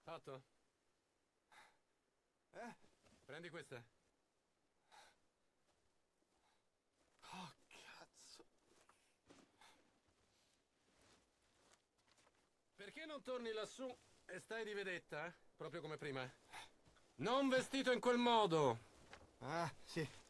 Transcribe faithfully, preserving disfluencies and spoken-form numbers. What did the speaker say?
Fatto? Eh? Prendi questa. Oh, cazzo. Perché non torni lassù e stai di vedetta, eh? Proprio come prima? Non vestito in quel modo! Ah, sì.